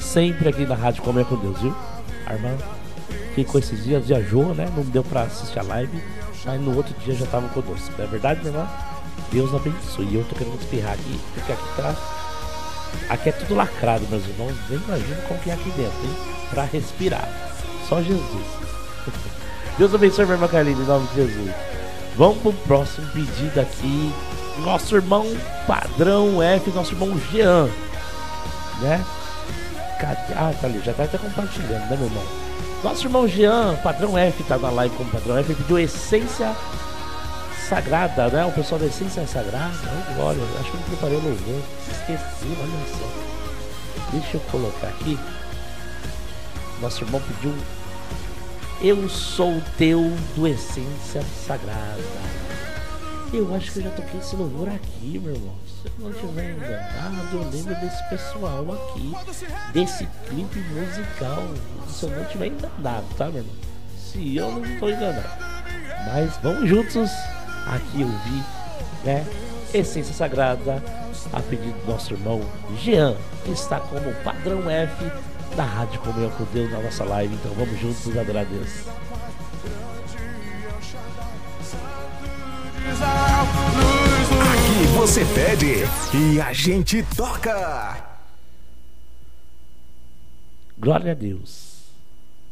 sempre aqui na Rádio Comunhão com Deus, viu? A irmã ficou esses dias, viajou, né? Não deu pra assistir a live, mas no outro dia já tava conosco. Não é verdade, meu irmão? Deus abençoe. E eu tô querendo espirrar aqui, porque aqui atrás, aqui é tudo lacrado, meus irmãos. Nem imagino como que é aqui dentro, hein? Pra respirar. Só Jesus. Deus abençoe, minha irmã Carlinhos, em nome de Jesus. Vamos pro próximo pedido aqui. Nosso irmão Padrão F, nosso irmão Jean, né? Cadê? Ah, tá ali, já tá até compartilhando, né, meu irmão? Nosso irmão Jean, Padrão F, tá na live como Padrão F, pediu Essência Sagrada, né? O pessoal da Essência Sagrada. Oh, glória, acho que eu não preparei o louvor. Esqueci, olha só. Deixa eu colocar aqui. Nosso irmão pediu Eu Sou Teu, do Essência Sagrada. Eu acho que eu já toquei esse louvor aqui, meu irmão. Se eu não estiver enganado, eu lembro desse pessoal aqui, desse clipe musical. Se eu não estiver enganado, tá, meu irmão? Se eu não estou enganado. Mas vamos juntos aqui ouvir, né? Essência Sagrada, a pedido do nosso irmão Jean, que está como Padrão F da Rádio Comunhão com Deus na nossa live. Então vamos juntos adorar a Deus. Aqui você pede e a gente toca. Glória a Deus.